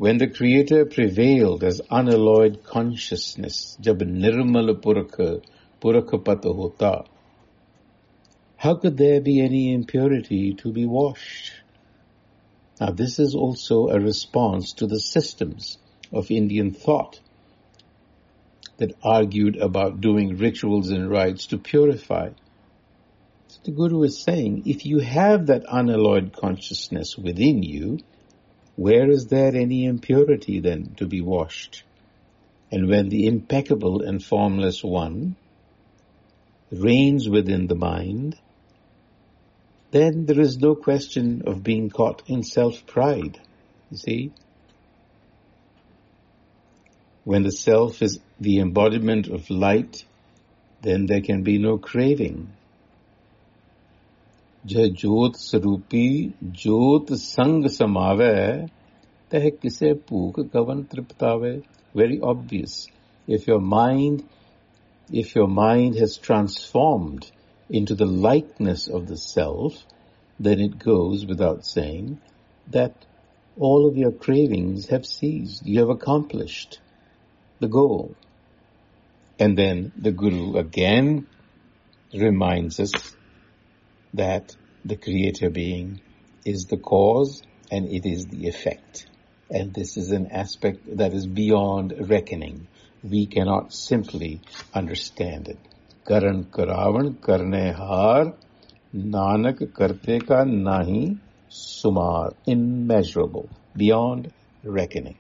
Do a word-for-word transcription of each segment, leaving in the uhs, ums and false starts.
When the Creator prevailed as unalloyed consciousness, jab nirmal purakha, purakhapat hota, how could there be any impurity to be washed? Now this is also a response to the systems of Indian thought that argued about doing rituals and rites to purify. So the Guru is saying, if you have that unalloyed consciousness within you, where is there any impurity then to be washed? And when the impeccable and formless one reigns within the mind, then there is no question of being caught in self-pride. You see? When the self is the embodiment of light, then there can be no craving. Jai jyot sarupi jyot sang samave teh kise puk kavan triptave. Very obvious. If your mind, if your mind has transformed into the likeness of the self, then it goes without saying that all of your cravings have ceased. You have accomplished the goal. And then the Guru again reminds us that the Creator being is the cause and it is the effect. And this is an aspect that is beyond reckoning. We cannot simply understand it. Karan karavan karne har, nanak karte ka nahi sumar. Immeasurable, beyond reckoning.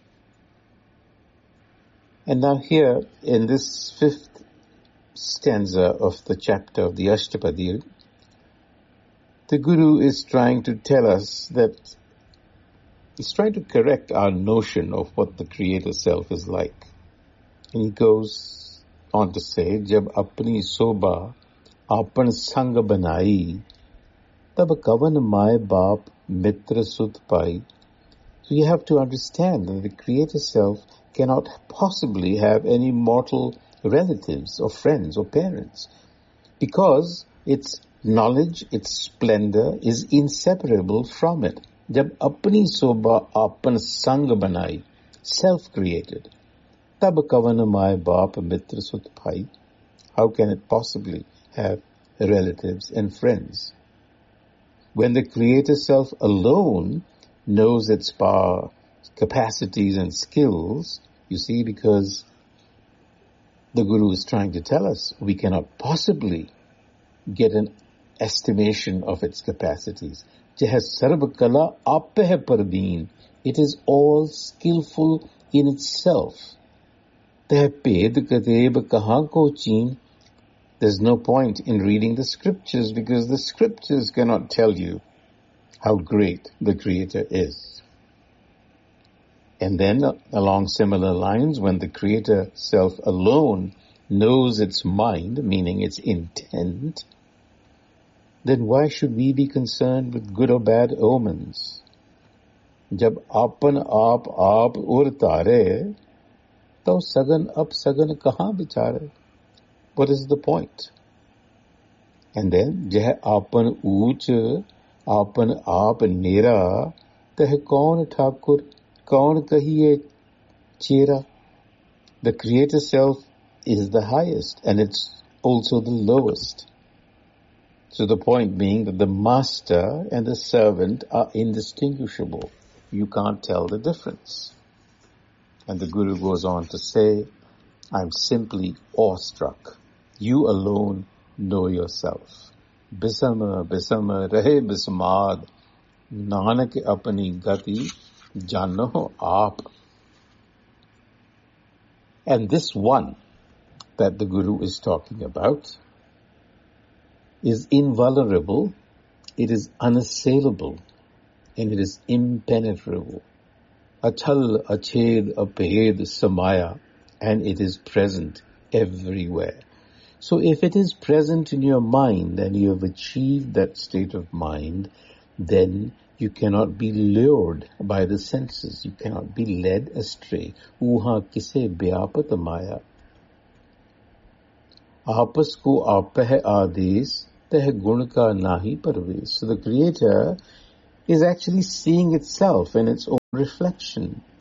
And now here, in this fifth stanza of the chapter of the Ashtapadil, the Guru is trying to tell us that he's trying to correct our notion of what the Creator Self is like. And he goes on to say, Jab apni soba apan sang banai, tab kavan mai baap mitra sut pai. So you have to understand that the Creator Self cannot possibly have any mortal relatives or friends or parents, because its knowledge, its splendor is inseparable from it. Jab apni soba apan sang banai, self-created, tab kavan mai baap mitra sut pai. How can it possibly have relatives and friends? When the Creator Self alone knows its power, capacities and skills, you see, because the Guru is trying to tell us we cannot possibly get an estimation of its capacities. It is all skillful in itself. There's no point in reading the scriptures because the scriptures cannot tell you how great the Creator is. And then along similar lines, when the Creator Self alone knows its mind, meaning its intent, then why should we be concerned with good or bad omens? Jab apan aap aap ur tare, to sagan ap sagan kahan bichare? What is the point? And then, jeh apan ooch, apan aap nera, teh kaun thakur, kaun kahiye chera. The Creator Self is the highest and it's also the lowest. So the point being that the master and the servant are indistinguishable. You can't tell the difference. And the Guru goes on to say, I'm simply awestruck. You alone know yourself. Bisama, bisama, rahe bismad, nanak apani gati, jano aap. And this one that the Guru is talking about is invulnerable, it is unassailable, and it is impenetrable. Achal, ached, aphed, samaya, and it is present everywhere. So if it is present in your mind and you have achieved that state of mind, then you cannot be lured by the senses. You cannot be led astray. Uha kise byapat maya. Apas ko apeh ades, teh gun ka nahi parves. So the Creator is actually seeing itself in its own reflection.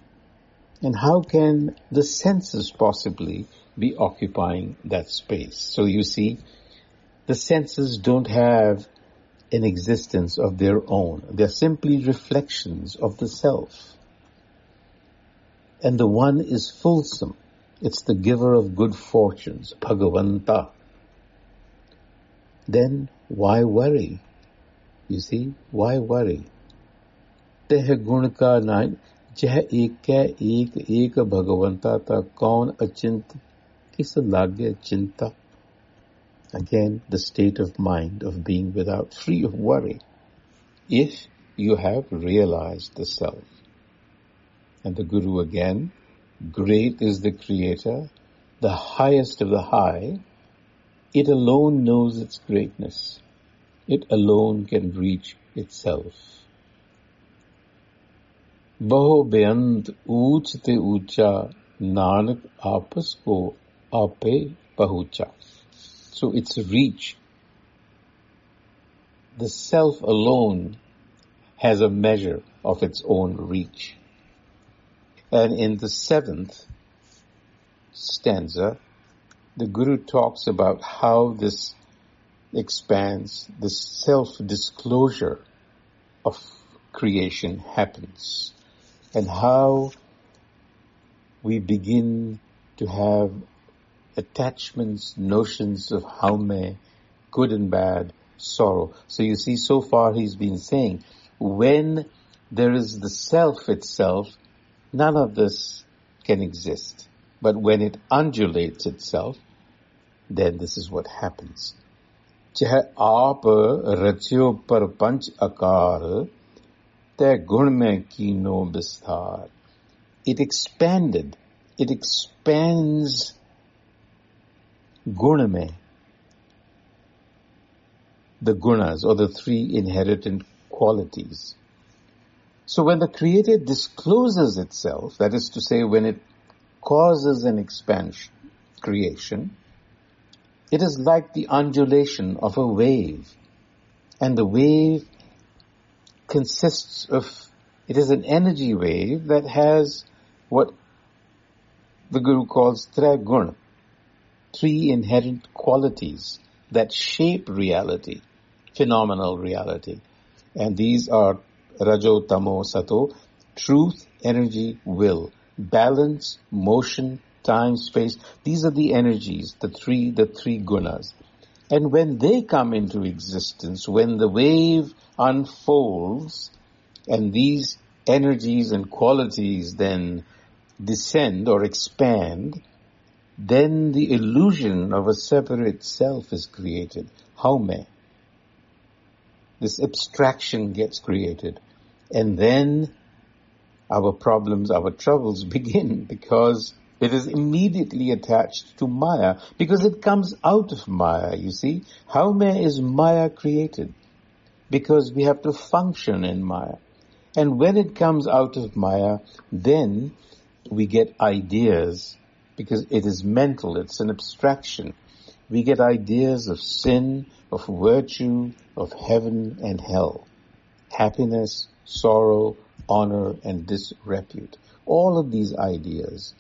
And how can the senses possibly be occupying that space? So you see, the senses don't have an existence of their own. They're simply reflections of the self. And the one is fulsome. It's the giver of good fortunes, Bhagavanta. Then why worry? You see, why worry? Teh gun ka naam, jeh ek ka ek ek Bhagavanta ta kaun achint kis lage chinta. Again, the state of mind of being without, free of worry, if you have realized the self. And the Guru again, great is the Creator, the highest of the high. It alone knows its greatness. It alone can reach itself. Baho beant ooch te oocha, Nanak aapas ko aape pahucha. So its reach, the self alone has a measure of its own reach. And in the seventh stanza, the Guru talks about how this expands, the self-disclosure of creation happens, and how we begin to have attachments, notions of haume, good and bad, sorrow. So you see, so far he's been saying, when there is the self itself, none of this can exist. But when it undulates itself, then this is what happens. Chah aap rachyo par panch akar, te gun mein kino bistar. It expanded. It expands guna mein, the gunas, or the three inherent qualities. So when the Creator discloses itself, that is to say, when it causes an expansion, creation, it is like the undulation of a wave. And the wave consists of, it is an energy wave that has what the Guru calls tre gun, three inherent qualities that shape reality, phenomenal reality. And these are Rajo, Tamo, Sato, truth, energy, will, balance, motion, time, space. These are the energies, the three, the three gunas. And when they come into existence, when the wave unfolds and these energies and qualities then descend or expand, then the illusion of a separate self is created. Haume. This abstraction gets created. And then our problems, our troubles begin, because it is immediately attached to Maya, because it comes out of Maya, you see. Haume is Maya created, because we have to function in Maya. And when it comes out of Maya, then we get ideas, because it is mental, it's an abstraction. We get ideas of sin, of virtue, of heaven and hell, happiness, sorrow, honor, and disrepute. All of these ideas.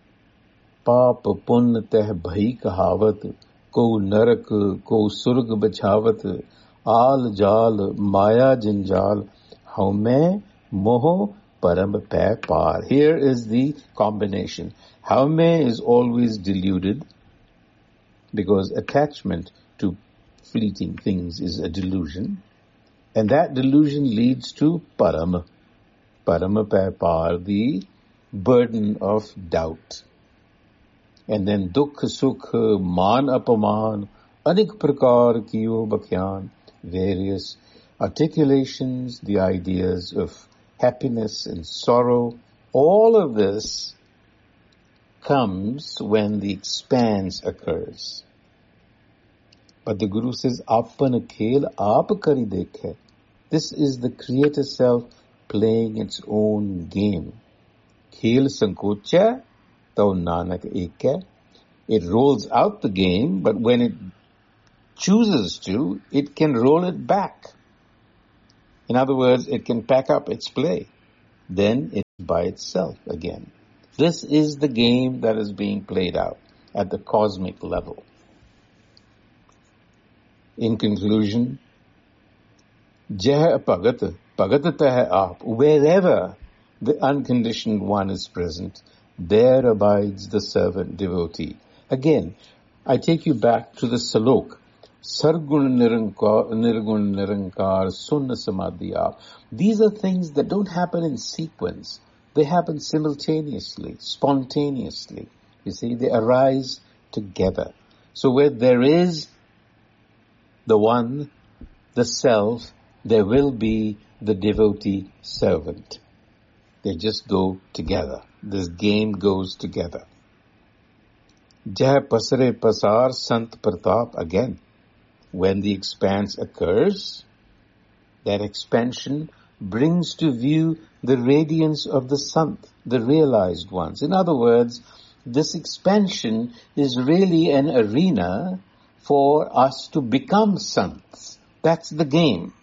Paap punn teh bhai kahavat, ko narak, ko surg bachavat, al jal, maya janjal, haume moho param pe par. Here is the combination. Haume is always deluded, because attachment to fleeting things is a delusion. And that delusion leads to param, param pe par, the burden of doubt. And then dukh, sukh, man, apaman, anik prakar kiyo bakhyan, various articulations, the ideas of happiness and sorrow. All of this comes when the expanse occurs. But the Guru says, Apan khel aap kari dekhe. This is the Creator Self playing its own game. Khel sankocha, tau nanak ek. It rolls out the game, but when it chooses to, it can roll it back. In other words, it can pack up its play. Then it's by itself again. This is the game that is being played out at the cosmic level. In conclusion, Jeh Pagat, Pagat Teh Aap, wherever the unconditioned one is present, there abides the servant devotee. Again, I take you back to the Salok. Sargun Nirankar, Nirgun Nirankar, Sunna Samadhi Aap. These are things that don't happen in sequence. They happen simultaneously, spontaneously. You see, they arise together. So where there is the one, the self, there will be the devotee servant. They just go together. This game goes together. Jai Pasare Pasar Sant Pratap, again. When the expanse occurs, that expansion brings to view the radiance of the Sant, the realized ones. In other words, this expansion is really an arena for us to become Sants. That's the game.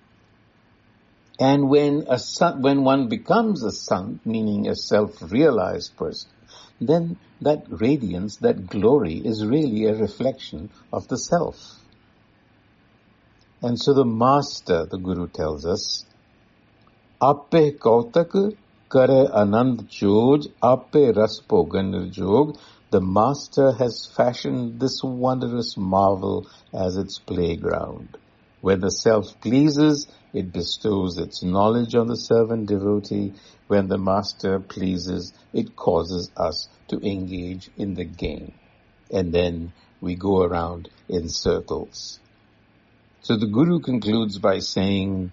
And when a sant, when one becomes a Sant, meaning a self-realized person, then that radiance, that glory is really a reflection of the self. And so the master, the Guru tells us, Ape kautak kare anand choj, ape raspo ganirjog. The master has fashioned this wondrous marvel as its playground. When the self pleases, it bestows its knowledge on the servant devotee. When the master pleases, it causes us to engage in the game. And then we go around in circles. So the Guru concludes by saying,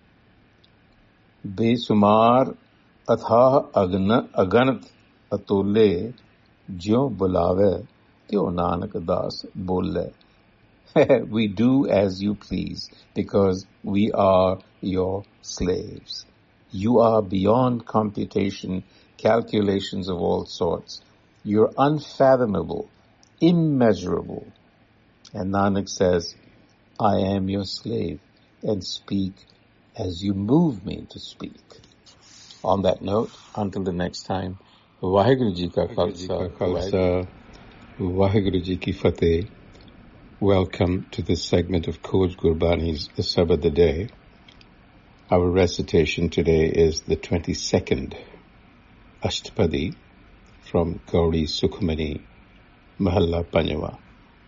Besumar athah aganat atole jyo bulave tyo Nanak Das bolle. We do as you please because we are your slaves. You are beyond computation, calculations of all sorts. You're unfathomable, immeasurable. And Nanak says, I am your slave and speak as you move me to speak. On that note, until the next time, Vaheguru Ji Ka Khalsa, Vaheguru Ji Ki Fateh. Welcome to this segment of Khoj Gurbani's The Sabbath the Day. Our recitation today is the twenty-second Ashtapadi from Gauri Sukhmani, Mahalla Panjava.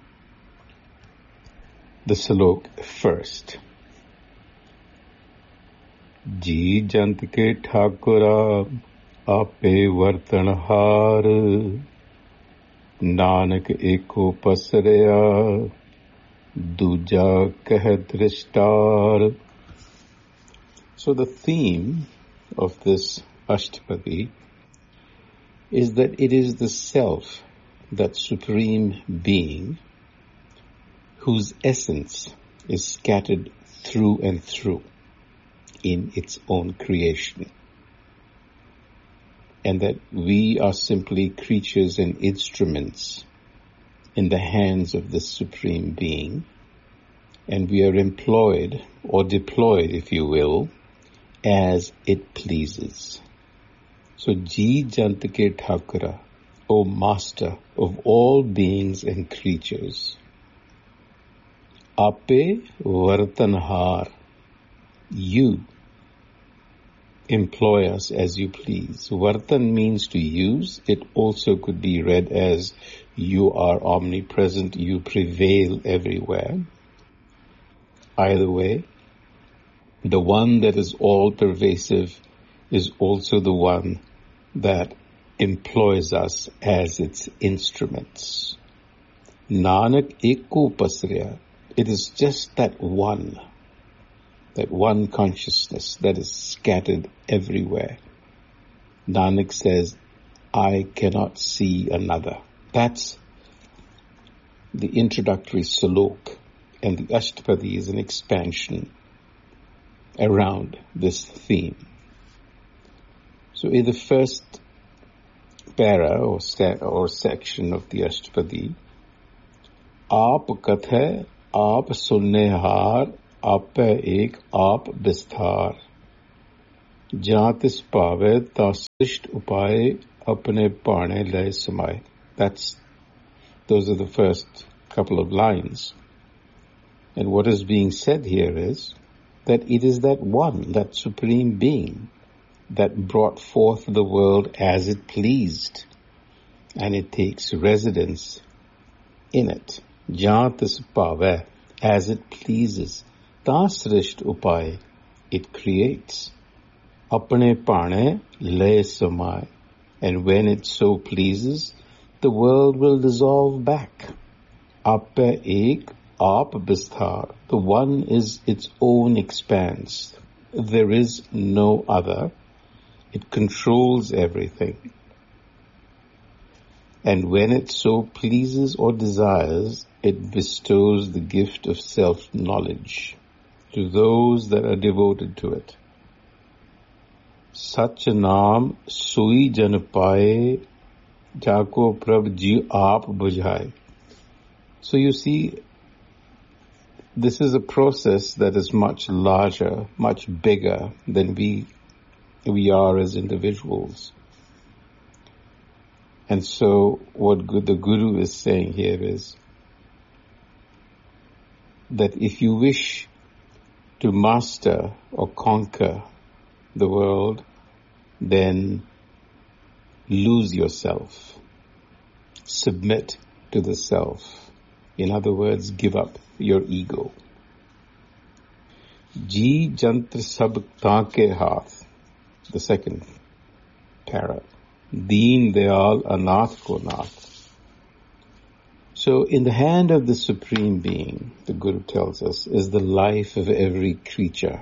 The Salok first. Ji jant ke thakura ape vartanhar Nanak eko pasraya duja keh drishtar. So the theme of this Ashtapadi is that it is the self, that supreme being, whose essence is scattered through and through in its own creation. And that we are simply creatures and instruments in the hands of this supreme being, and we are employed or deployed, if you will, as it pleases. So, Ji Jantake Thakura, O Master of all beings and creatures, Ape Vartanhar, you employ us as you please. Vartan means to use. It also could be read as you are omnipresent, you prevail everywhere. Either way, the one that is all-pervasive is also the one that employs us as its instruments. Nanak eko pasraya. It is just that one, that one consciousness that is scattered everywhere. Nanak says, I cannot see another. That's the introductory salok, and the Ashtapadi is an expansion around this theme. So in the first para or, se- or section of the Ashtapadi, Aap kath Aap sunne har, Aap ek, Aap bisthar. Jatis pave tasisht upaye apne paane lay samay. That's, those are the first couple of lines. And what is being said here is that it is that one, that supreme being, that brought forth the world as it pleased, and it takes residence in it. Jatis pave, as it pleases. Tasrisht upay, it creates. Apne paane lay samay, and when it so pleases, the world will dissolve back. Ape ek ap bisthar, the one is its own expanse. There is no other. It controls everything. And when it so pleases or desires, it bestows the gift of self-knowledge to those that are devoted to it. Sach naam sui jan paaye, jako prabh ji aap bujhaye. So you see, this is a process that is much larger, much bigger than we we are as individuals. And so what the Guru is saying here is that if you wish to master or conquer the world, then lose yourself. Submit to the self. In other words, give up your ego. Ji jantra sab taake haath. The second para. Deen Dayal Anath ko nath. So in the hand of the Supreme Being, the Guru tells us, is the life of every creature.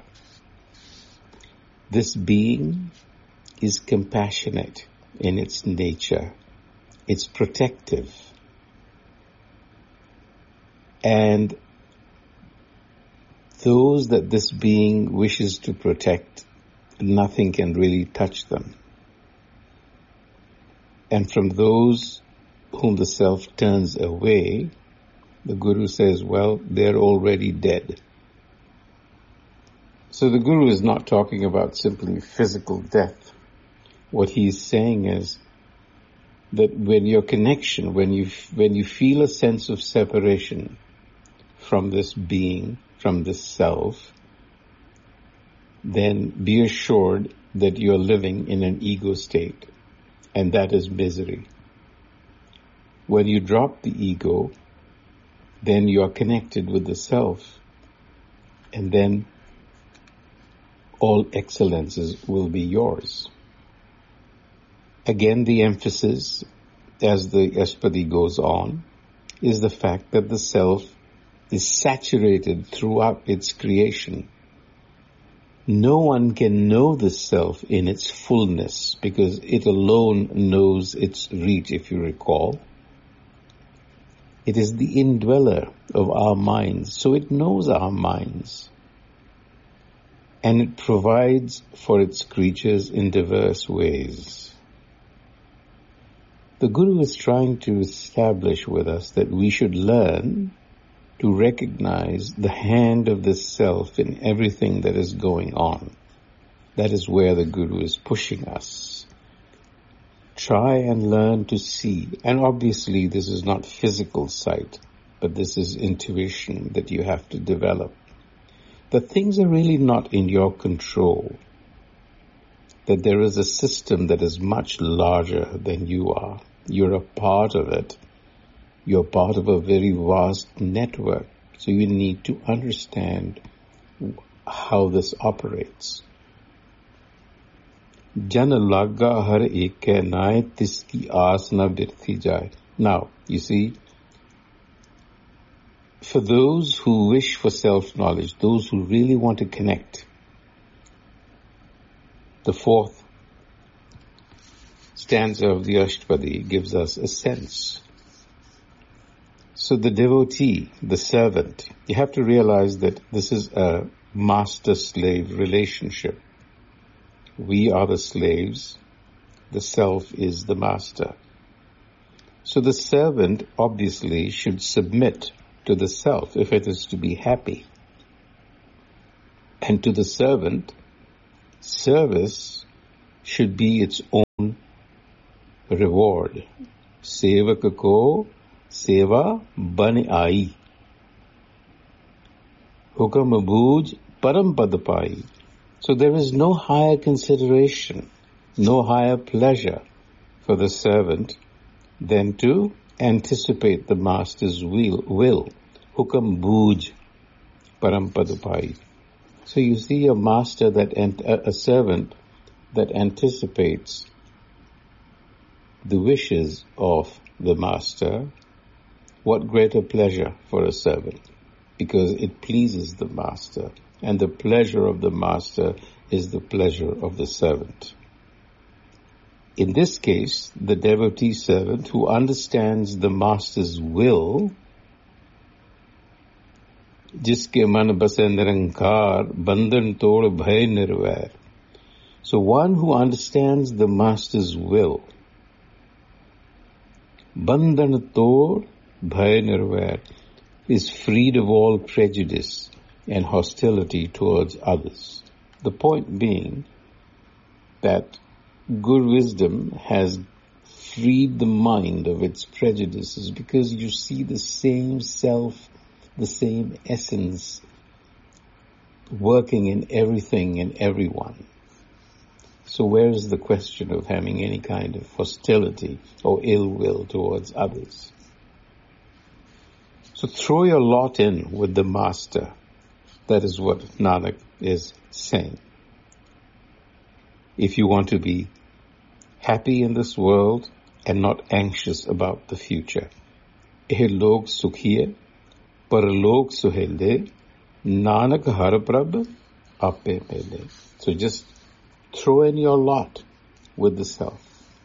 This being is compassionate in its nature. It's protective. And those that this being wishes to protect, nothing can really touch them. And from those whom the self turns away, the Guru says, well, they're already dead. So the Guru is not talking about simply physical death. What he's saying is that when your connection, when you, when you feel a sense of separation from this being, from this self, then be assured that you're living in an ego state. And that is misery. When you drop the ego, then you are connected with the self. And then all excellences will be yours. Again, the emphasis, as the Ashtapadi goes on, is the fact that the self is saturated throughout its creation. No one can know the self in its fullness because it alone knows its reach, if you recall. It is the indweller of our minds, so it knows our minds. And it provides for its creatures in diverse ways. The Guru is trying to establish with us that we should learn to recognize the hand of the self in everything that is going on. That is where the Guru is pushing us. Try and learn to see. And obviously this is not physical sight, but this is intuition that you have to develop. That things are really not in your control. That there is a system that is much larger than you are. You're a part of it. You're part of a very vast network. So you need to understand how this operates. Jana laga har ek nae tiski aas na birthi jaye. Now, you see, for those who wish for self-knowledge, those who really want to connect, the fourth stanza of the Ashtapadi gives us a sense. So the devotee, the servant, you have to realize that this is a master-slave relationship. We are the slaves. The self is the master. So the servant obviously should submit to the self if it is to be happy. And to the servant, service should be its own reward. Sevak ko seva ban aayi. Hukam booj param pad pai. So there is no higher consideration, no higher pleasure for the servant than to anticipate the master's will. will. Hukam booj param pad pai. So you see a master that a servant that anticipates the wishes of the master. What greater pleasure for a servant, because it pleases the master, and the pleasure of the master is the pleasure of the servant. In this case, the devotee servant who understands the master's will, जिसके मन बसे निरंकार बंधन तोड़ भय निर्वैर. So one who understands the master's will, bandhan tod bhay nirvair, is freed of all prejudice and hostility towards others. The point being that good wisdom has freed the mind of its prejudices, because you see the same self, the same essence working in everything and everyone. So where is the question of having any kind of hostility or ill will towards others? So throw your lot in with the master. That is what Nanak is saying. If you want to be happy in this world and not anxious about the future. Eh log sukhiye, parlok suhelde, Nanak har prab ape mele. So just throw in your lot with the self.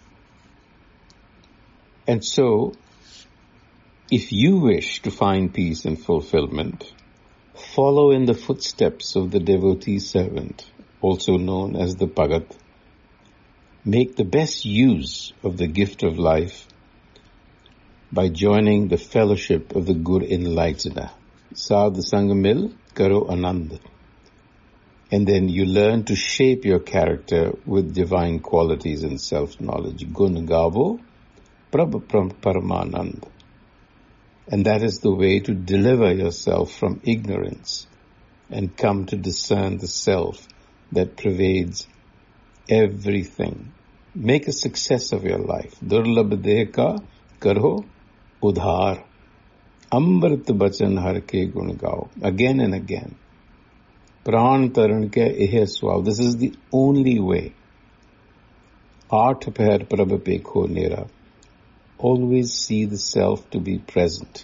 And so, if you wish to find peace and fulfillment, follow in the footsteps of the devotee servant, also known as the Bhagat. Make the best use of the gift of life by joining the fellowship of the good enlightener. Sadh Sang Mil Karo Anand. And then you learn to shape your character with divine qualities and self-knowledge. Gun Gavo Prabh Paramanand. And that is the way to deliver yourself from ignorance and come to discern the self that pervades everything. Make a success of your life. Durlabh deka karo udhar. Amrit bachan har ke gun gao. Again and again. Pran taran ke ehe swav. This is the only way. Aat pehar prabh pekho nera. Always see the self to be present.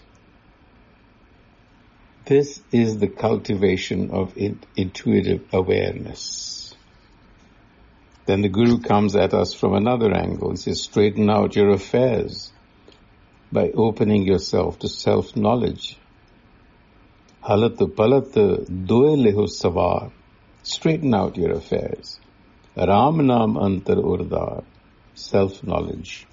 This is the cultivation of intuitive awareness. Then the Guru comes at us from another angle. He says, straighten out your affairs by opening yourself to self-knowledge. Halat palat doe leho savar. Straighten out your affairs. Ram naam antar urdar. Self-knowledge.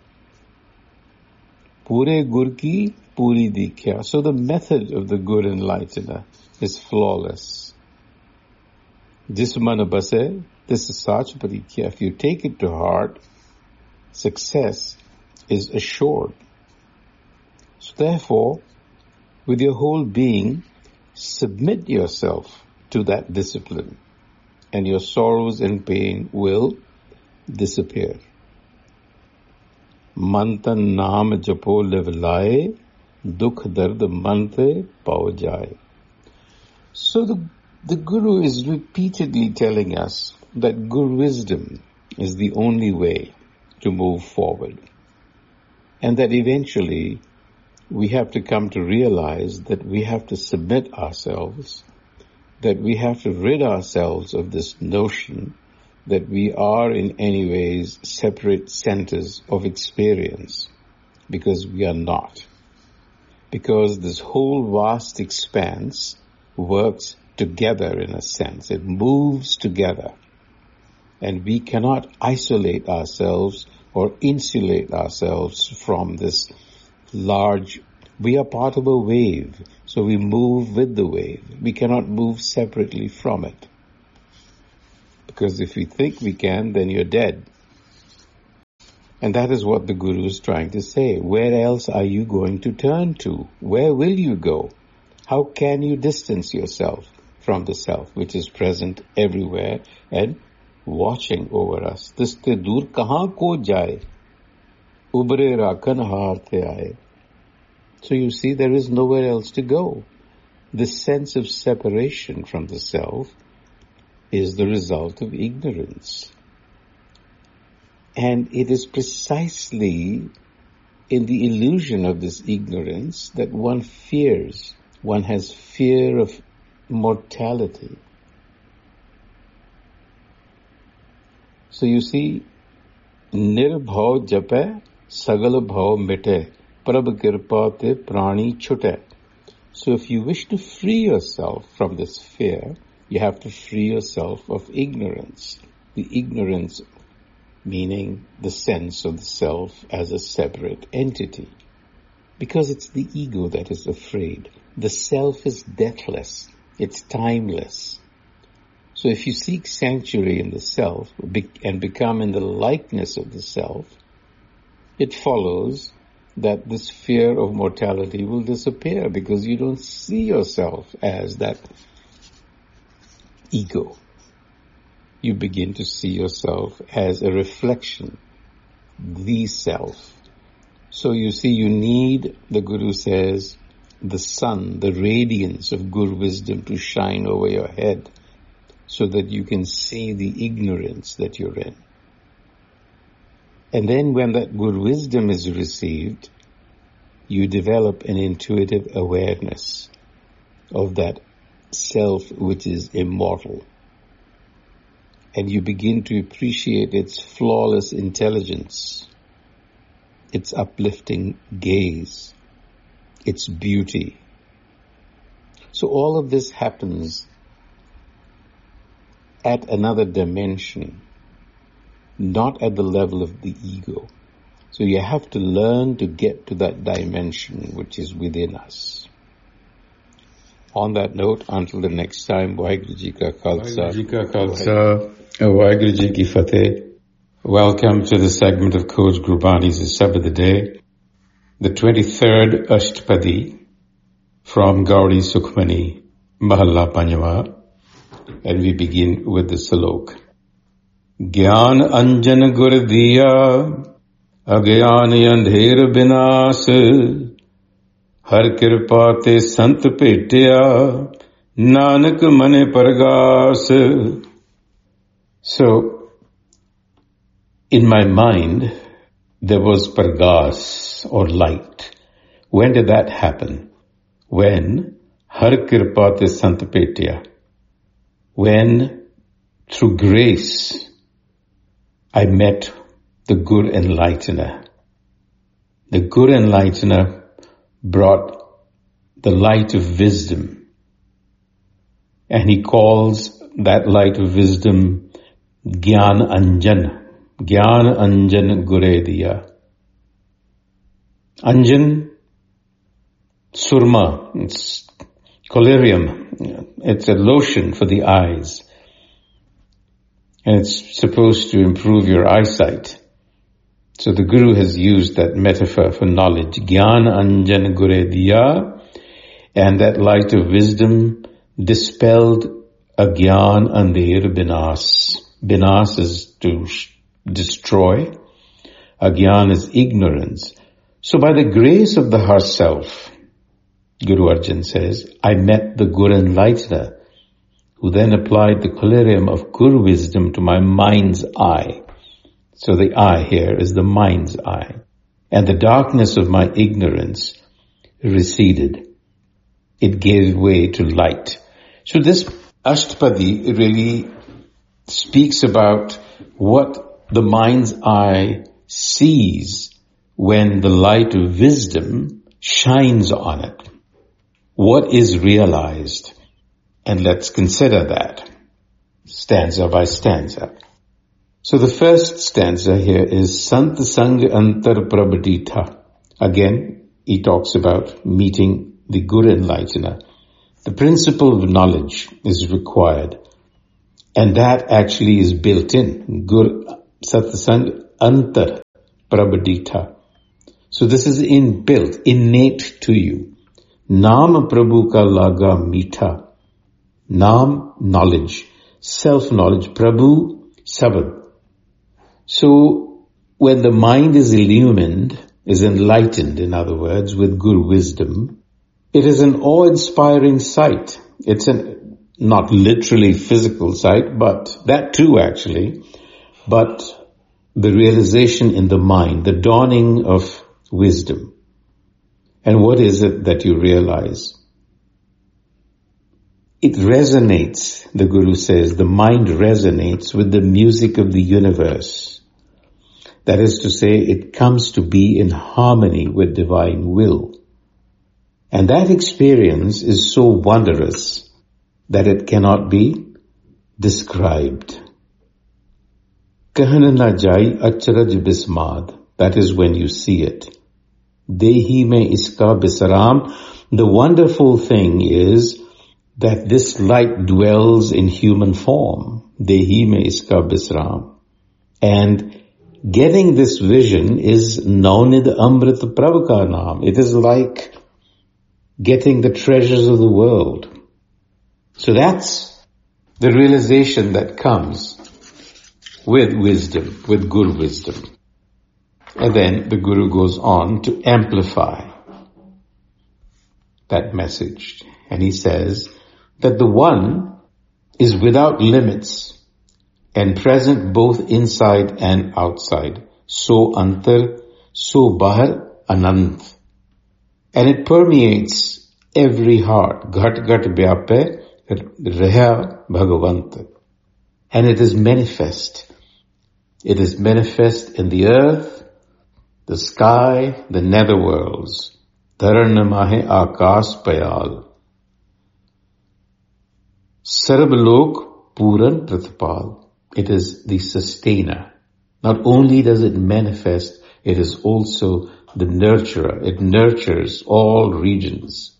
Pure gur ki puri dikhya. So the method of the good enlightener is flawless. Jis man base, this is sach parikya. If you take it to heart, success is assured. So therefore, with your whole being, submit yourself to that discipline, and your sorrows and pain will disappear. Mantan naam japo levlaye, dukh dard mante pao jaye. So the, the Guru is repeatedly telling us that good wisdom is the only way to move forward. And that eventually we have to come to realize that we have to submit ourselves, that we have to rid ourselves of this notion that we are in any ways separate centers of experience, because we are not. Because this whole vast expanse works together in a sense. It moves together. And we cannot isolate ourselves or insulate ourselves from this large. We are part of a wave, so we move with the wave. We cannot move separately from it. Because if we think we can, then you're dead. And that is what the Guru is trying to say. Where else are you going to turn to? Where will you go? How can you distance yourself from the self, which is present everywhere and watching over us? Tiste dur kahan ko jaye, ubre rakhan haarte aaye. So you see, there is nowhere else to go. This sense of separation from the self is the result of ignorance. And it is precisely in the illusion of this ignorance that one fears. One has fear of mortality. So you see, nirbhav jape, sagal bhav mite, prabh kirpa te prani chute. So if you wish to free yourself from this fear, you have to free yourself of ignorance. The ignorance meaning the sense of the self as a separate entity. Because it's the ego that is afraid. The self is deathless. It's timeless. So if you seek sanctuary in the self and become in the likeness of the self, it follows that this fear of mortality will disappear because you don't see yourself as that ego. You begin to see yourself as a reflection, the self. So you see, you need, the Guru says, the sun, the radiance of Guru wisdom to shine over your head so that you can see the ignorance that you're in. And then when that Guru wisdom is received, you develop an intuitive awareness of that self which is immortal. And you begin to appreciate its flawless intelligence, its uplifting gaze, its beauty. So all of this happens at another dimension, not at the level of the ego. So you have to learn to get to that dimension which is within us. On that note, until the next time, Waheguru Ji Ka Khalsa. Waheguru Ji Ka Khalsa, Waheguru Ji Ki Fateh. Welcome to the segment of Coach Gurbani's Sab of the Day, the twenty-third Ashtapadi from Gauri Sukhmani, Mahalla Panjwa, and we begin with the Salok. Gyan Anjan Gur Diya, Agyan Andher Binas, Har Kirpa Te Sant Petya, Nanak Mane Pargas. So, in my mind, there was pargas or light. When did that happen? When Har Kirpa Te Sant Petya, when through grace I met the Gur Enlightener. The Gur Enlightener brought the light of wisdom, and he calls that light of wisdom Gyan Anjan. Gyan Anjan Gure Diya. Anjan, surma, it's collyrium, it's a lotion for the eyes. And it's supposed to improve your eyesight. So the Guru has used that metaphor for knowledge. Gyan Anjan Gure Diya. And that light of wisdom dispelled Agyan Andher Binas. Binas is to destroy. Agyan is ignorance. So by the grace of the Herself, Guru Arjan says, I met the Guru Enlightener, who then applied the collyrium of Guru wisdom to my mind's eye. So the eye here is the mind's eye. And the darkness of my ignorance receded. It gave way to light. So this Ashtapadi really speaks about what the mind's eye sees when the light of wisdom shines on it. What is realized? And let's consider that stanza by stanza. So the first stanza here is Sant Sang Antar Prabhadita. Again, he talks about meeting the Guru Enlightener. The principle of knowledge is required. And that actually is built in. Gur Satsang Antar Prabhadita. So this is inbuilt, innate to you. Naam Prabhu ka laga meetha. Naam, knowledge. Self-knowledge. Prabhu, sabad. So when the mind is illumined, is enlightened, in other words, with Guru wisdom, it is an awe-inspiring sight. It's an, not literally physical sight, but that too actually, but the realization in the mind, the dawning of wisdom. And what is it that you realize? It resonates, the Guru says, the mind resonates with the music of the universe. That is to say, it comes to be in harmony with divine will. And that experience is so wondrous that it cannot be described. Kahana na jai acharaj bismad. That is when you see it. Dehi mein iska bisaram. The wonderful thing is that this light dwells in human form. Dehi mein iska bisram. And getting this vision is Naunid Amrit Prabhu ka naam. It is like getting the treasures of the world. So that's the realization that comes with wisdom, with Guru wisdom. And then the Guru goes on to amplify that message. And he says that the One is without limits and present both inside and outside. So antar, so bahar, anant. And it permeates every heart. Ghat ghat vyape reha bhagavant. And it is manifest. It is manifest in the earth, the sky, the netherworlds. Dharanamahe akas payal. Sarbalok puran pratapal. It is the sustainer. Not only does it manifest, it is also the nurturer. It nurtures all regions.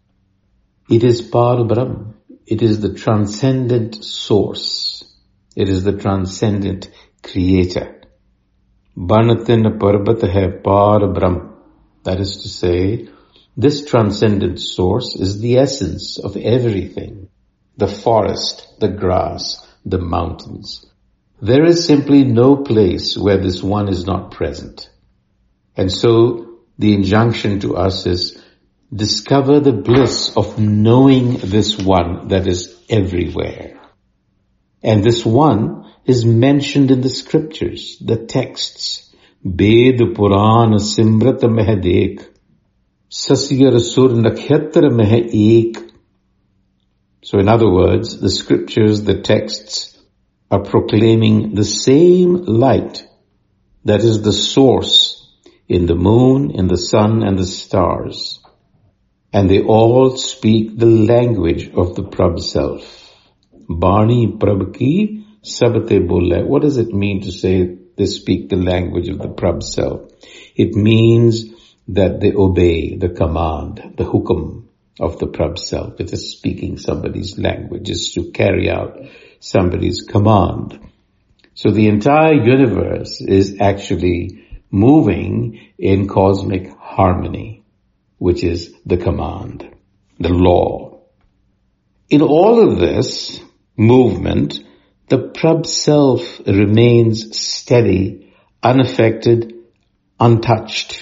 It is Parabrahm. It is the transcendent source. It is the transcendent creator. Banatin parbat hai Parabrahm. That is to say, this transcendent source is the essence of everything. The forest, the grass, the mountains. There is simply no place where this One is not present. And so the injunction to us is discover the bliss of knowing this One that is everywhere. And this One is mentioned in the scriptures, the texts. Ved Puran Simrat meh dekh, Sasyar Sur Nakhyatra meh ek. So in other words, the scriptures, the texts are proclaiming the same light that is the source in the moon, in the sun and the stars. And they all speak the language of the Prabh self. Bani Prabh ki sabate bolle. What does it mean to say they speak the language of the Prabh self? It means that they obey the command, the hukum of the Prabh self. It is speaking somebody's language. It's to carry out somebody's command. So the entire universe is actually moving in cosmic harmony, which is the command, the law. In all of this movement, the Prabh self remains steady, unaffected, untouched.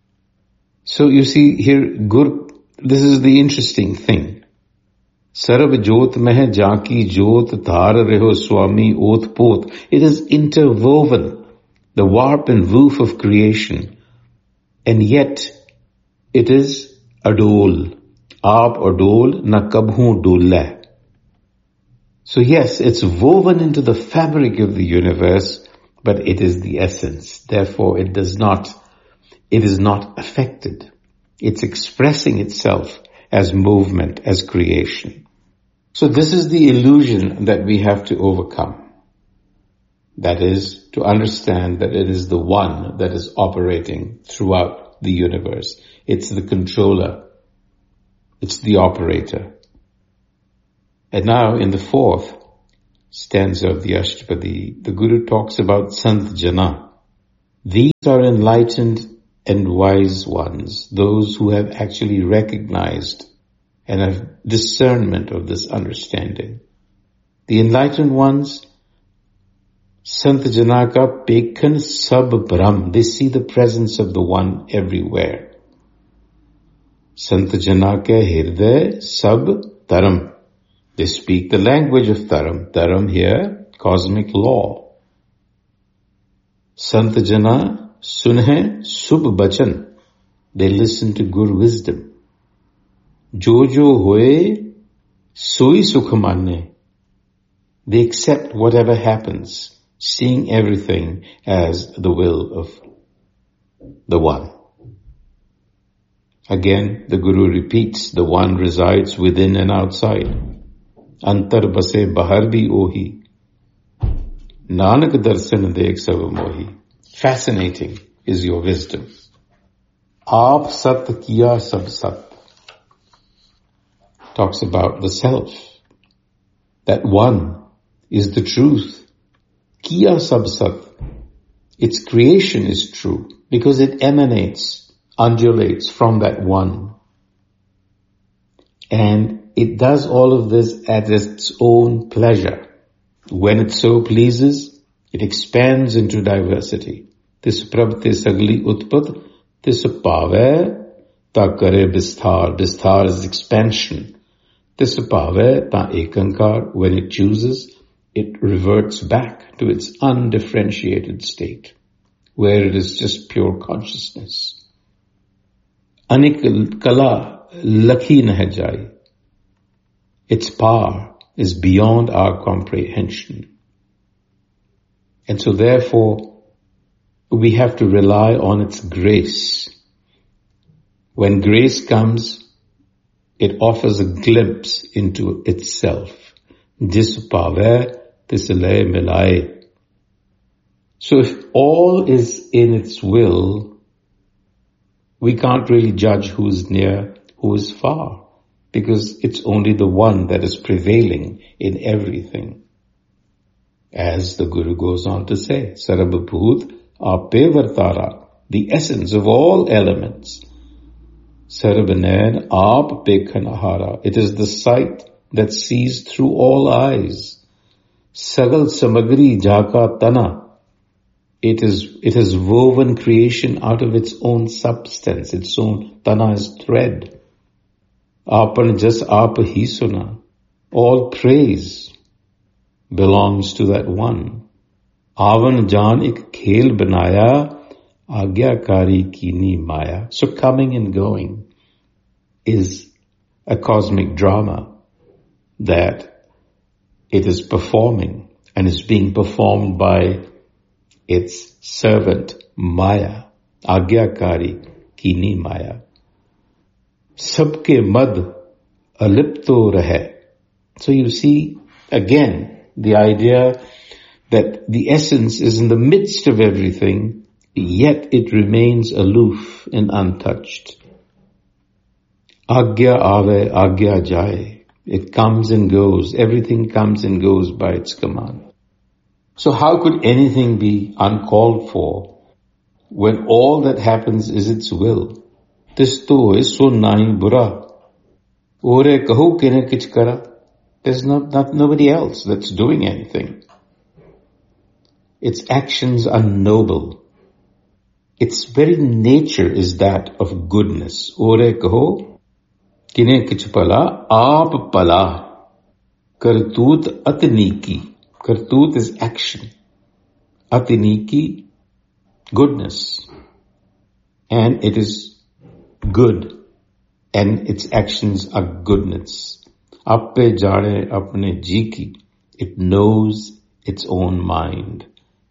So you see here, Gur, this is the interesting thing. Sarab jot meh jaki jot thar reho swami ot pot. It is interwoven, the warp and woof of creation. And yet, it is adol. Aap adol na kabhu dolla. So yes, it's woven into the fabric of the universe, but it is the essence. Therefore, it does not, it is not affected. It's expressing itself as movement, as creation. So this is the illusion that we have to overcome. That is, to understand that it is the One that is operating throughout the universe. It's the controller. It's the operator. And now in the fourth, stanza of the Ashtapadi, the Guru talks about Sant Jana. These are enlightened and wise ones, those who have actually recognized and have discernment of this understanding. The enlightened ones, Sant Jana ka pekhan sab brahm, they see the presence of the One everywhere. Sant Jana ke hirday sab dharam, they speak the language of dharam. Dharam here, cosmic law. Sant Jana sunhe subh bachan, they listen to Guru wisdom. Jo jo hoye soi sukh manne, they accept whatever happens, seeing everything as the will of the One. Again, the Guru repeats, the One resides within and outside. Antar base bahar bhi ohi, Nanak darshan dekh sab mohi. Fascinating is your wisdom. Aap sat kiya sab sat. Talks about the self. That One is the truth. Kiya sab sat. Its creation is true because it emanates, undulates from that One. And it does all of this at its own pleasure. When it so pleases, it expands into diversity. Tis prabhte sagli utpat, tis pave ta kare bisthar. Bisthar is expansion. Tis pave ta ekankar. When it chooses, it reverts back to its undifferentiated state, where it is just pure consciousness. Anik kala lakhi nahi jai. Its power is beyond our comprehension. And so therefore, we have to rely on its grace. When grace comes, it offers a glimpse into itself. Jis pave, tis lay milai. So if all is in its will, we can't really judge who's near, who is far. Because it's only the One that is prevailing in everything. As the Guru goes on to say, Sarabhabhut ape vartara, the essence of all elements. Sarabhanan ap pekhanahara, it is the sight that sees through all eyes. Sagal samagri jaka tana, it is, it has woven creation out of its own substance, its own tana is thread. Apan jas aap hi suna. All praise belongs to that One. Avan jaan ek khel banaya, agyakari kini maya. So coming and going is a cosmic drama that it is performing and is being performed by its servant Maya. Agyakari kini maya. Sabke mad alipto rahe. So you see again the idea that the essence is in the midst of everything, yet it remains aloof and untouched. Agya ave, agya jaye. It comes and goes. Everything comes and goes by its command. So how could anything be uncalled for when all that happens is its will? Tis to is so nahi bura. Ore kahu kine kich kara. There's not, not nobody else that's doing anything. Its actions are noble. Its very nature is that of goodness. Ore kaho kine kich pala, aap pala. Kartut atniki. Kartut is action. Atiniki, goodness. And it is good, and its actions are goodness. Appe jane apne ji ki, it knows its own mind.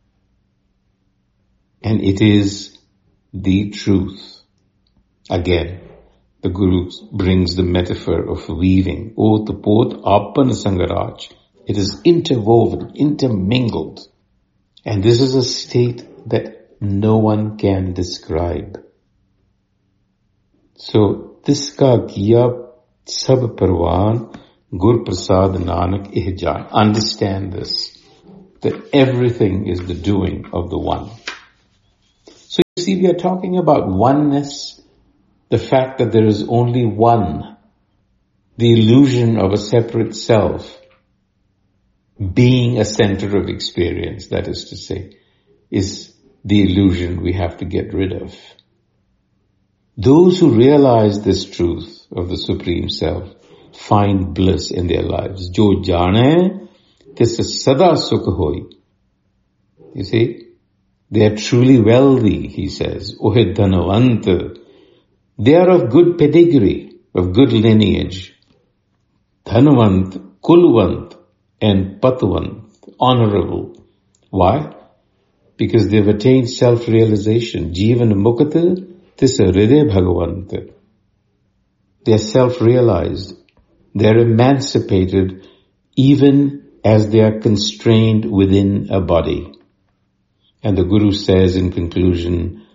And it is the truth. Again, the Guru brings the metaphor of weaving. O tapot apan sangaraj. It is interwoven, intermingled. And this is a state that no one can describe. So, this ka kiya sab parwan, Gur Prasad Nanak eh jaan. Understand this, that everything is the doing of the one. So you see, we are talking about oneness, the fact that there is only one, the illusion of a separate self being a center of experience, that is to say, is the illusion we have to get rid of. Those who realize this truth of the Supreme Self find bliss in their lives. Jo jane, tis sada sukh hoy. You see, they are truly wealthy, he says. Ohe dhanavant. They are of good pedigree, of good lineage. Dhanavant, kulvant, and patwant, honorable. Why? Because they've attained self-realization. Jivan mukta tisa hriday bhagavant. They are self-realized. They are emancipated even as they are constrained within a body. And the Guru says in conclusion,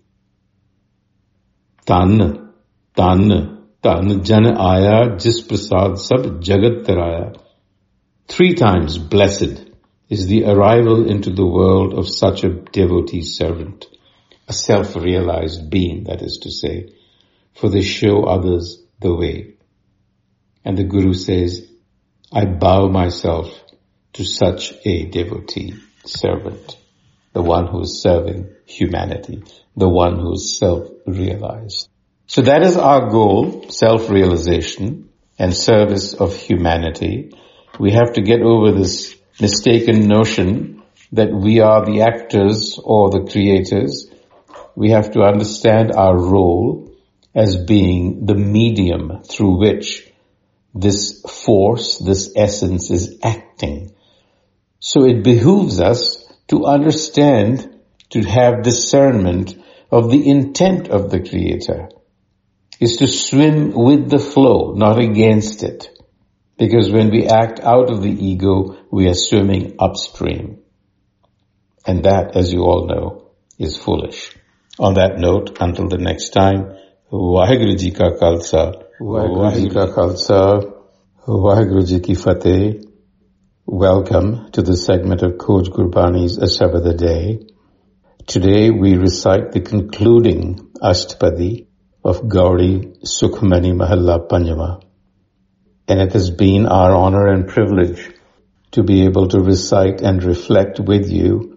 Tan, Tan, Tan jan aya jis prasad sab jagat taraya. Three times blessed is the arrival into the world of such a devotee servant, a self-realized being, that is to say, for they show others the way. And the Guru says, I bow myself to such a devotee servant, the one who is serving humanity, the one who is self-realized. So that is our goal, self-realization and service of humanity. We have to get over this mistaken notion that we are the actors or the creators. We have to understand our role as being the medium through which this force, this essence is acting. So it behooves us to understand, to have discernment of the intent of the Creator, is to swim with the flow, not against it. Because when we act out of the ego, we are swimming upstream. And that, as you all know, is foolish. On that note, until the next time, Vaheguru Ji Ka Khalsa, Vaheguru Ji Ka Khalsa, Vaheguru Ji Ki Fateh. Welcome to the segment of Khoj Gurbani's A Shabad a Day. Today we recite the concluding Ashtapadi of Gauri Sukhmani Mahalla Panjama. And it has been our honor and privilege to be able to recite and reflect with you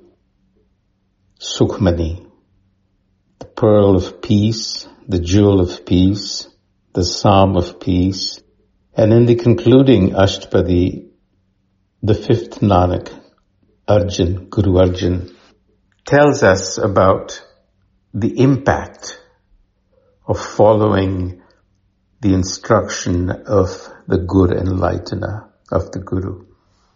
Sukhmani, the pearl of peace, the jewel of peace, the psalm of peace. And in the concluding Ashtapadi, the fifth Nanak, Arjan, Guru Arjan, tells us about the impact of following the instruction of the Gur Enlightener, of the Guru.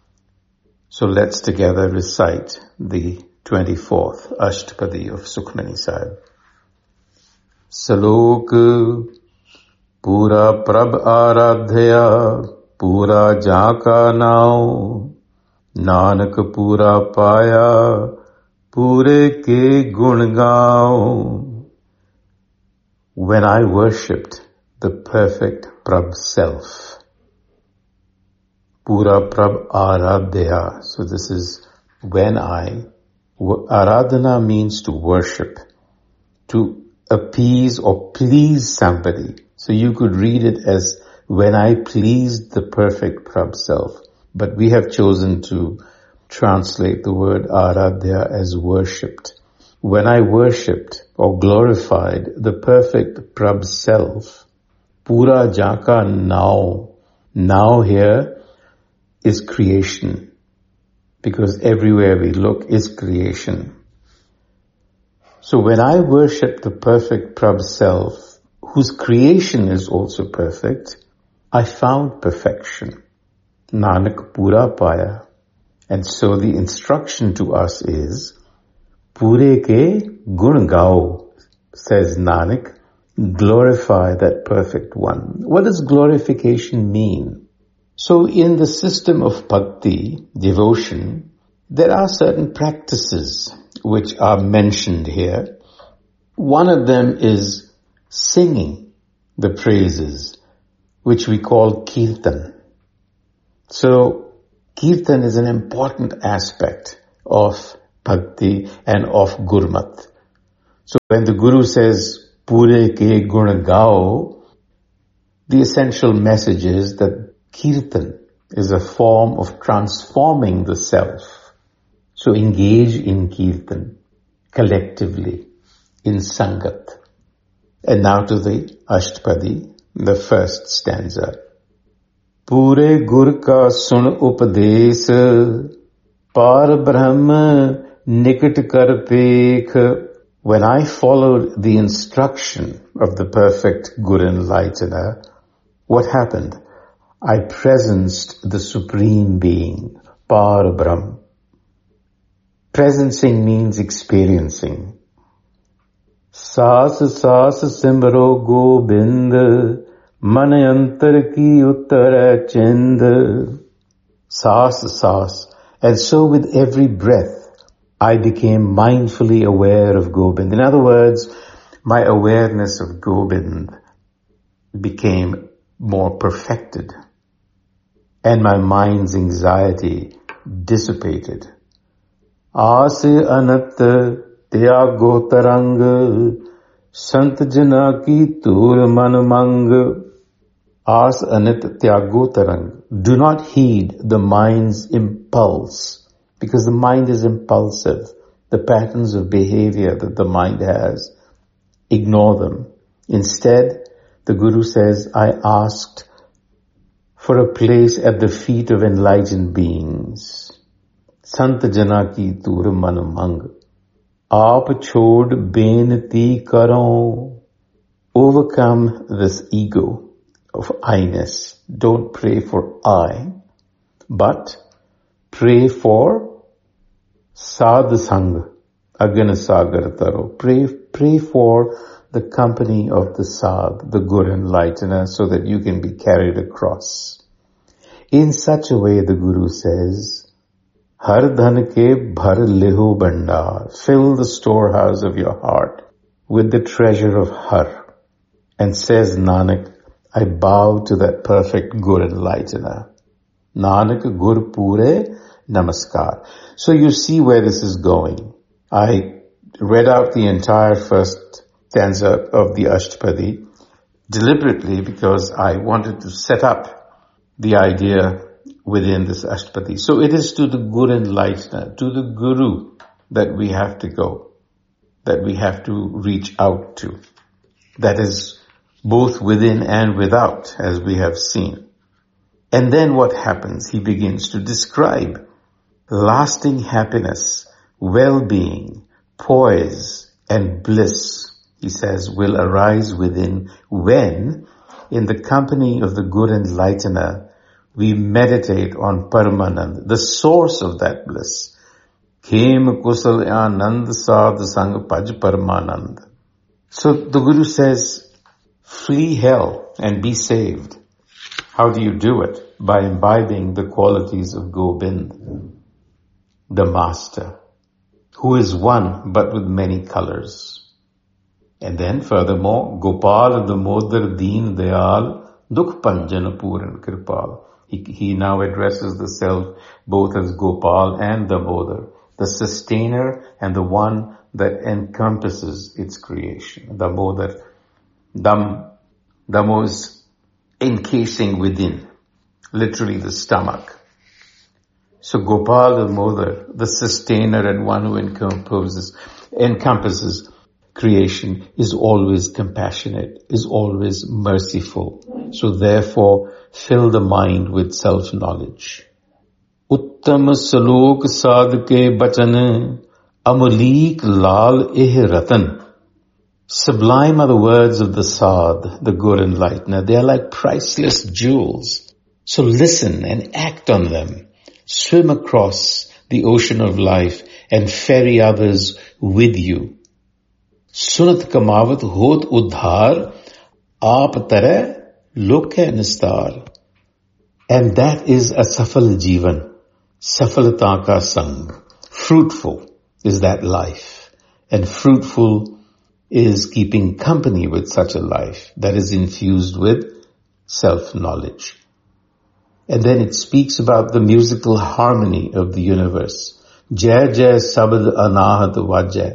So let's together recite the twenty-fourth Ashtapadi of Sukhmani Sahib. Salok Pura Prabh Aradhya Pura Jaka Nao Nanak Pura Paya Pure Ke Gun Gao. When I worshipped the perfect Prabh Self, Pura Prabh Aradhya. So this is when I, Aradhana means to worship, to appease or please somebody. So you could read it as when I pleased the perfect Prabh Self. But we have chosen to translate the word Aradhya as worshipped. When I worshipped or glorified the perfect Prabh Self, Pura Jaka Now. Now here is creation. Because everywhere we look is creation. So when I worship the perfect Prabh Self, whose creation is also perfect, I found perfection. Nanak Pura Paya. And so the instruction to us is, Pure ke gun gao, says Nanak, glorify that perfect one. What does glorification mean? So in the system of bhakti, devotion, there are certain practices which are mentioned here. One of them is singing the praises, which we call kirtan. So Kirtan is an important aspect of Bhakti and of Gurmat. So when the Guru says, Pure ke gun gao, the essential message is that Kirtan is a form of transforming the self. So engage in Kirtan collectively, in Sangat. And now to the Ashtapadi, the first stanza. Pure gur ka sun upadesh, par brahma nikat kar pekh. When I followed the instruction of the perfect Guru Enlightener, what happened? I presenced the Supreme Being, Par Brahm. Presencing means experiencing. Saas saas simro gobind, man antar ki uttara chind. Saas saas. And so with every breath, I became mindfully aware of Gobind. In other words, my awareness of Gobind became more perfected, and my mind's anxiety dissipated. Aas anat tyago tarang, sant jana ki tur man mang. Aas anat tyago tarang. Do not heed the mind's impulse, because the mind is impulsive. The patterns of behavior that the mind has, ignore them. Instead, the Guru says, I asked for a place at the feet of enlightened beings. Sant jana ki tur man mang. Aap chhod benati karo. Overcome this ego of I-ness. Don't pray for I, but pray for Sadh Sang, Agana Sagar Taro. Pray, pray for the company of the Sadh, the Guru Enlightener, so that you can be carried across. In such a way, the Guru says, Har dhan ke bhar leho bandar. Fill the storehouse of your heart with the treasure of Har. And says Nanak, I bow to that perfect Guru Enlightener. Nanak Gur Pure Namaskar. So you see where this is going. I read out the entire first stanza of the Ashtapadi deliberately because I wanted to set up the idea within this Ashtapadi. So it is to the Guru Enlightener, to the Guru that we have to go, that we have to reach out to. That is both within and without, as we have seen. And then what happens? He begins to describe lasting happiness, well-being, poise, and bliss, he says, will arise within when, in the company of the Guru Enlightener, we meditate on Paramanand, the source of that bliss. Khem kusal anand sadh sang paj Paramanand. So the Guru says, flee hell and be saved. How do you do it? By imbibing the qualities of Gobind, the Master, who is one but with many colors. And then furthermore, Gopal Damodar Deen Dayal Dukh Panjana Puran Kripal. He, he now addresses the self both as Gopal and Damodar, the sustainer and the one that encompasses its creation. Damodar, Dam, Damo is encasing within, literally the stomach. So Gopal Damodar, the sustainer and one who encompasses, encompasses creation, is always compassionate, is always merciful. So therefore, fill the mind with self-knowledge. Uttam salok sadke bachan, amulik lal eh ratan. Sublime are the words of the Sadh, the Guru Enlightener. They are like priceless jewels. So listen and act on them. Swim across the ocean of life and ferry others with you. Sunat kamavat hot udhar, aap tare lokhe nistar. And that is a safal jivan, safalata ka sang. Fruitful is that life, and fruitful is keeping company with such a life that is infused with self-knowledge. And then it speaks about the musical harmony of the universe. Jai Jai Sabad Anahat Vajai.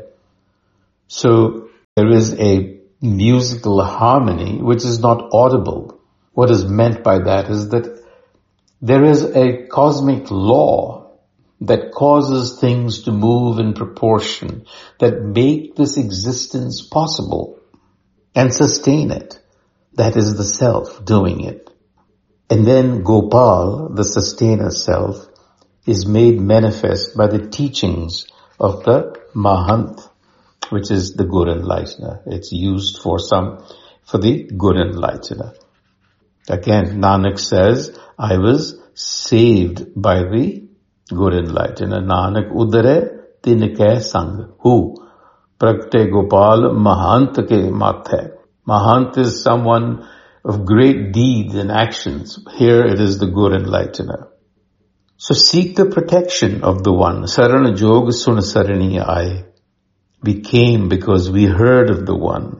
So there is a musical harmony which is not audible. What is meant by that is that there is a cosmic law that causes things to move in proportion, that make this existence possible and sustain it. That is the self doing it. And then Gopal, the sustainer self, is made manifest by the teachings of the Mahant, which is the good enlightener. It's used for some, for the good enlightener. Again, Nanak says, I was saved by the good enlightener. Nanak udare tinke sang. Who? Prakte Gopal Mahant ke mathe. Mahant is someone of great deeds and actions. Here it is the good enlightener. So seek the protection of the one. Sarana Jog Sun Sarani Ai. We came because we heard of the one.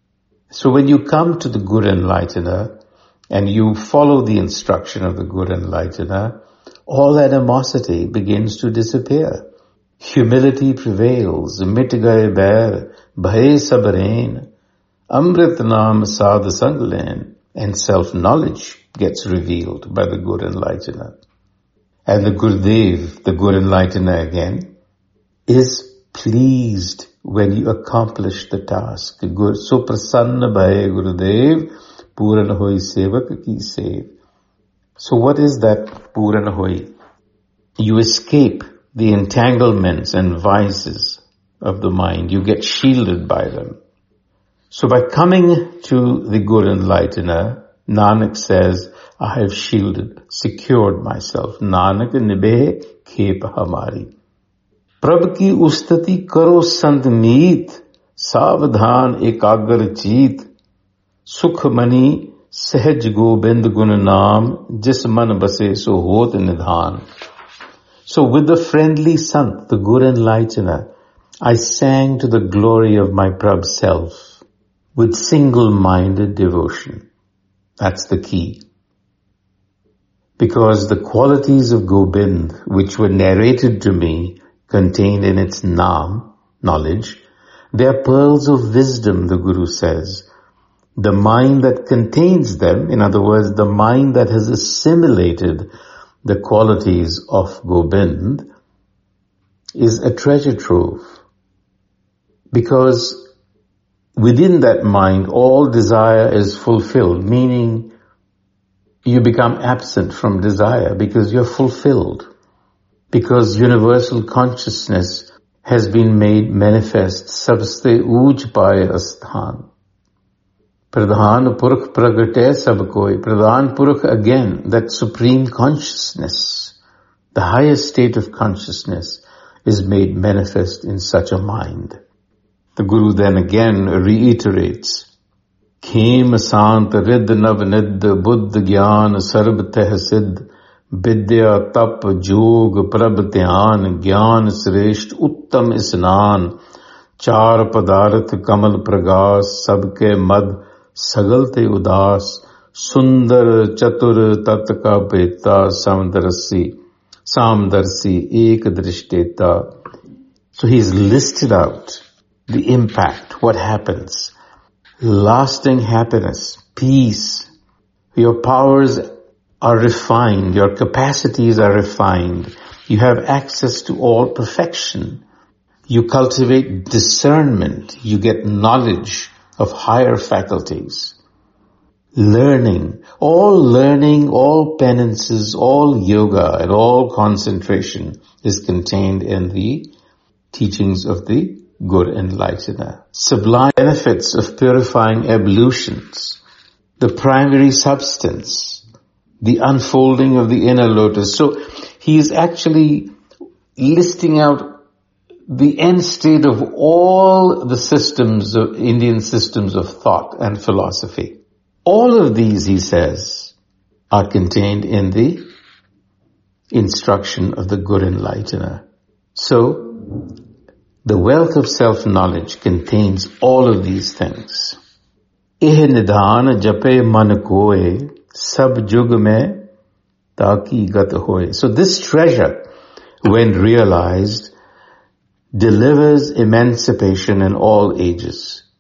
So when you come to the good enlightener and you follow the instruction of the good enlightener, all animosity begins to disappear. Humility prevails. Mit gaye bair, bhaye sabrain. Amrit naam sadh sang len. And self-knowledge gets revealed by the good enlightener. And the Gurudev, the good enlightener again, is pleased when you accomplish the task. So prasanna bhaye Gurudev, puran hoi sevak ki sev. So what is that puran hoi? You escape the entanglements and vices of the mind. You get shielded by them. So by coming to the good enlightener, Nanak says, I have shielded, secured myself. Nanak nibehe khep hamari. Prabh ki ustati karo sant meet, savdhan ekagar cheet, sukh mani sahaj gobind gun naam, jis man base so hot nidhan. So with the friendly sant, the good enlightener, I sang to the glory of my Prabh self with single-minded devotion. That's the key. Because the qualities of Gobind, which were narrated to me, contained in its Naam, knowledge, they are pearls of wisdom, the Guru says. The mind that contains them, in other words, the mind that has assimilated the qualities of Gobind, is a treasure trove. Because within that mind, all desire is fulfilled, meaning you become absent from desire because you're fulfilled. Because universal consciousness has been made manifest. Sabste uj paye asthan. Pradhan Purukh pragate sab koi. Pradhan Purukh again, that supreme consciousness, the highest state of consciousness is made manifest in such a mind. The Guru then again reiterates, Khem Sant Rid Nav Nid Buddh Gyan Sarb Teh Siddh Vidya Tap Jog Prabh Dhyan Gyan Sresht Uttam Isnan Char Padarth Kamal Pragas Sabke Mad Sagalte Udas Sundar Chatur Tatka Peta Samdarsi Samdarsi Ek Drishteta. So he's listed out the impact, what happens. Lasting happiness, peace. Your powers are refined, your capacities are refined. You have access to all perfection. You cultivate discernment. You get knowledge of higher faculties. Learning, all learning, all penances, all yoga and all concentration is contained in the teachings of the good enlightener. Sublime benefits of purifying ablutions, the primary substance, the unfolding of the inner lotus. So he is actually listing out the end state of all the systems of Indian systems of thought and philosophy. All of these, he says, are contained in the instruction of the good enlightener. So the wealth of self-knowledge contains all of these things. Eh nidhan jape man koe sab jug mein taki gat hoy. So this treasure, when realized, delivers emancipation in all ages.